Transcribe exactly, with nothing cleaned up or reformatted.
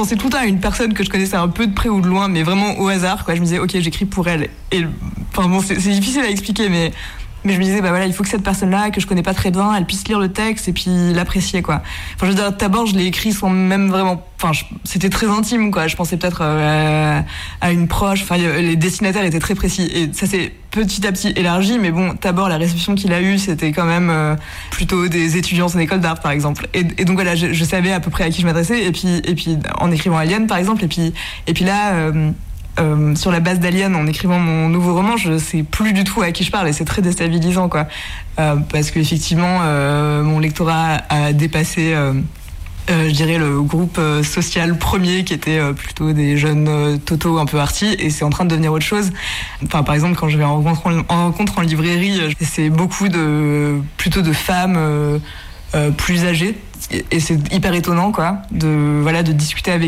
pensais tout le temps à une personne que je connaissais un peu de près ou de loin, mais vraiment au hasard, quoi. Je me disais, ok, j'écris pour elle. Et, enfin bon, c'est, c'est difficile à expliquer, mais, mais je me disais, bah voilà, il faut que cette personne-là, que je connais pas très bien, elle puisse lire le texte et puis l'apprécier, quoi. Enfin, je veux dire, d'abord, je l'ai écrit sans même vraiment, enfin, je, c'était très intime, quoi. Je pensais peut-être euh, à, à une proche. Enfin, les destinataires étaient très précis. Et ça s'est petit à petit élargi, mais bon, d'abord, la réception qu'il a eue, c'était quand même euh, plutôt des étudiants en école d'art, par exemple. Et, et donc voilà, je, je savais à peu près à qui je m'adressais. Et puis, et puis, en écrivant Alien, par exemple, et puis, et puis là. Euh, Euh, sur la base d'Alien, en écrivant mon nouveau roman, je sais plus du tout à qui je parle et c'est très déstabilisant, quoi. Euh, parce qu'effectivement, euh, mon lectorat a dépassé, euh, euh, je dirais, le groupe euh, social premier qui était euh, plutôt des jeunes euh, totos un peu arty, et c'est en train de devenir autre chose. Enfin, par exemple, quand je vais en rencontre en, en, rencontre en librairie, c'est beaucoup de plutôt de femmes euh, euh, plus âgées, et c'est hyper étonnant, quoi, de voilà de discuter avec